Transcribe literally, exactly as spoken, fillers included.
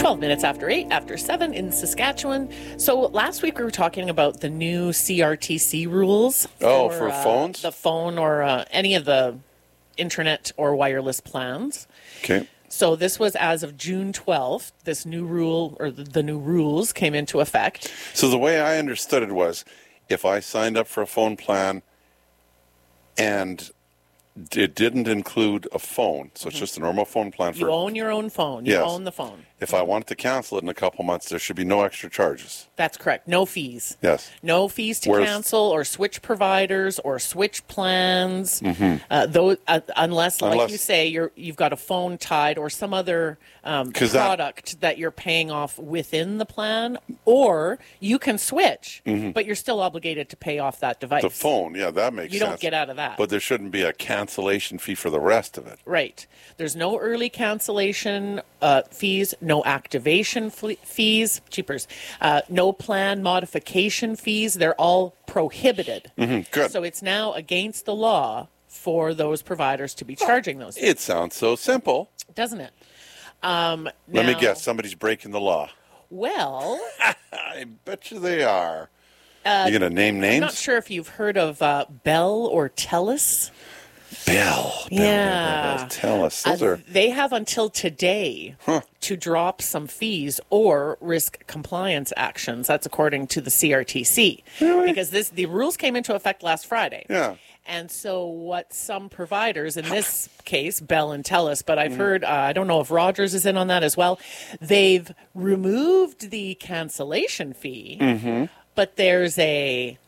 twelve minutes after eight, after seven in Saskatchewan. So last week we were talking about the new C R T C rules. Oh, for uh, phones? The phone or uh, any of the internet or wireless plans. Okay. So this was as of June twelfth. This new rule, or the, the new rules came into effect. So the way I understood it was, if I signed up for a phone plan and it didn't include a phone, so it's just a normal phone plan for... You own your own phone. You Yes. own the phone. If I wanted to cancel it in a couple months, there should be no extra charges. That's correct. No fees. Yes. No fees to Whereas- cancel or switch providers or switch plans. Uh, though, uh, unless, like Unless- you say, you're you've got a phone tied or some other um, 'Cause that- product that, you're paying off within the plan, or you can switch, but you're still obligated to pay off that device. The phone, yeah, that makes You sense. don't get out of that. But there shouldn't be a cancellation fee for the rest of it. Right. There's no early cancellation uh, fees, no activation fle- fees, cheapers, uh, no plan modification fees. They're all prohibited. Good. So it's now against the law for those providers to be charging those fees, It sounds so simple. doesn't it? Um, Let me now- guess, somebody's breaking the law. Well, I bet you they are. you going to name I'm names? not sure if you've heard of uh, Bell or Telus. Bell. Bell, Yeah. Bell, Bell. Tell us. Those Uh, are... They have until today to drop some fees or risk compliance actions. That's according to the C R T C. Really? Because this the rules came into effect last Friday. Yeah. And so what some providers, in this case, Bell and Telus, but Mm-hmm. I've heard, uh, I don't know if Rogers is in on that as well, they've removed the cancellation fee, Mm-hmm. but there's a